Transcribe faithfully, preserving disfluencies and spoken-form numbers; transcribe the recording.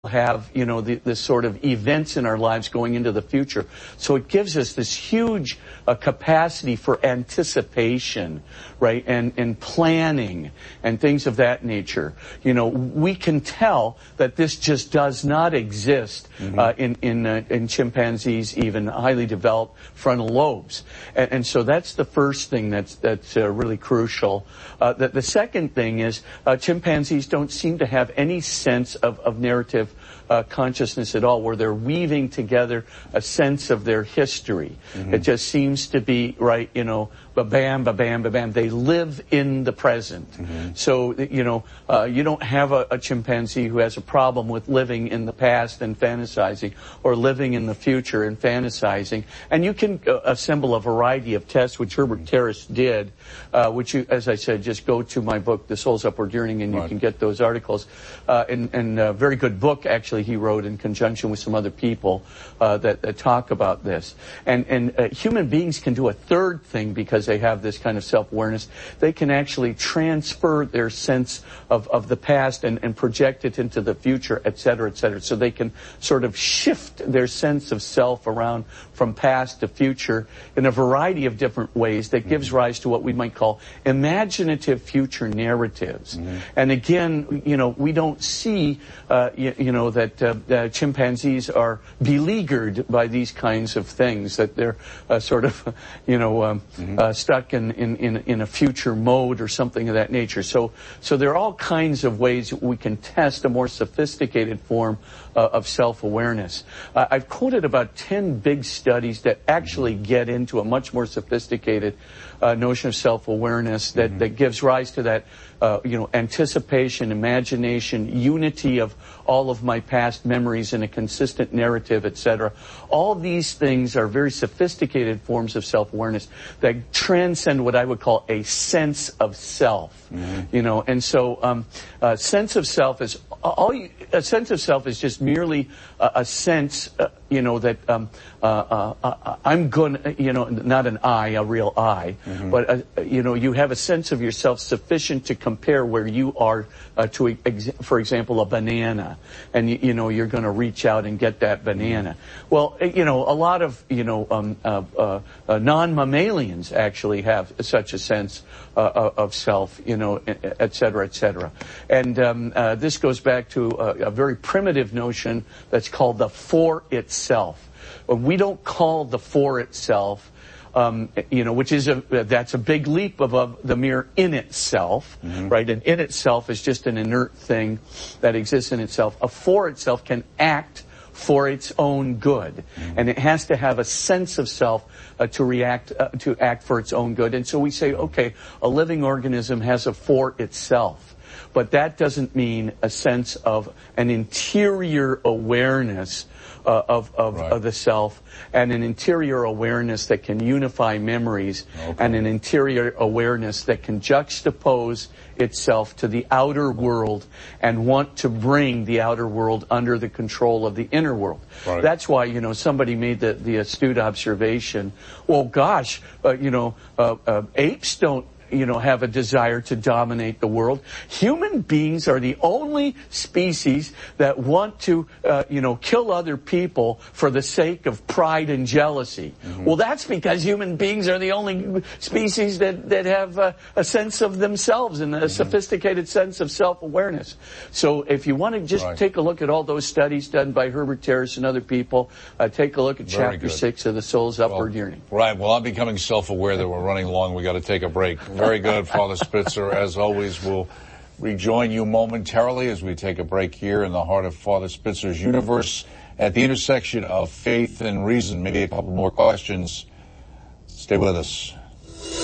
have, you know, the, this sort of events in our lives going into the future. So it gives us this huge uh, capacity for anticipation, right, and, and planning and things of that nature. You know, we can tell that this just does not exist mm-hmm. uh, in in, uh, in chimpanzees, even highly developed frontal lobes. And, and so that's the first thing that's that's uh, really crucial. Uh, the, the second thing is uh, chimpanzees don't seem to have any sense of, of narrative Uh, consciousness at all, where they're weaving together a sense of their history. Mm-hmm. It just seems to be, right, you know, ba-bam, ba-bam, ba-bam. They live in the present. Mm-hmm. So, you know, uh, you don't have a, a chimpanzee who has a problem with living in the past and fantasizing, or living in the future and fantasizing. And you can uh, assemble a variety of tests, which Herbert Terrace did, uh, which, you, as I said, just go to my book, The Soul's Upward Yearning, and you right. can get those articles. Uh, and, and a very good book, actually, he wrote in conjunction with some other people uh, that, that talk about this. And, and uh, human beings can do a third thing because they have this kind of self-awareness. They can actually transfer their sense of, of the past and, and project it into the future, et cetera, et cetera. So they can sort of shift their sense of self around from past to future in a variety of different ways that gives mm-hmm. rise to what we might call imaginative future narratives. Mm-hmm. And again, you know, we don't see, uh, you, you know, that uh, uh, chimpanzees are beleaguered by these kinds of things, that they're uh, sort of, you know, um, mm-hmm. uh, stuck in, in, in, in a future mode or something of that nature. So, so there are all kinds of ways we can test a more sophisticated form uh, of self-awareness. Uh, I've quoted about ten big studies that actually get into a much more sophisticated uh, notion of self-awareness that, mm-hmm. that gives rise to that, uh, you know, anticipation, imagination, unity of all of my past memories in a consistent narrative, et cetera. All these things are very sophisticated forms of self-awareness that transcend what I would call a sense of self. Mm-hmm. You know, and so um, a sense of self is all. You, a sense of self is just merely a, a sense, uh, you know, that um, uh, uh, uh, I'm going to, you know, not an I, a real I, mm-hmm. but uh, you know, you have a sense of yourself sufficient to compare where you are uh, to, ex- for example, a banana, and you, you know, you're going to reach out and get that banana. Mm-hmm. Well, you know, a lot of you know um, uh, uh, uh, non-mammalians actually have such a sense uh, of self, you know, et cetera, et cetera. And um, uh, this goes back to a, a very primitive notion that's called the for itself. We don't call the for itself, um, you know, which is a, that's a big leap above the mere in itself, mm-hmm. right? And in itself is just an inert thing that exists in itself. A for itself can act for its own good, mm-hmm. and it has to have a sense of self uh, to react, uh, to act for its own good. And so we say, okay, a living organism has a for itself, but that doesn't mean a sense of an interior awareness uh, of, of, right. of the self, and an interior awareness that can unify memories, okay. and an interior awareness that can juxtapose itself to the outer world and want to bring the outer world under the control of the inner world. Right. That's why, you know, somebody made the, the astute observation, well, gosh, uh, you know, uh, uh, apes don't, you know, have a desire to dominate the world. Human beings are the only species that want to, uh, you know, kill other people for the sake of pride and jealousy. Mm-hmm. Well, that's because human beings are the only species that, that have uh, a sense of themselves and a mm-hmm. sophisticated sense of self-awareness. So if you want to just right. take a look at all those studies done by Herbert Terrace and other people, uh, take a look at Very chapter good. six of The Soul's Upward well, Yearning. Right. Well, I'm becoming self-aware that we're running long. We got to take a break. Very good, Father Spitzer. As always, we'll rejoin you momentarily as we take a break here in the heart of Father Spitzer's universe at the intersection of faith and reason. Maybe a couple more questions. Stay with us.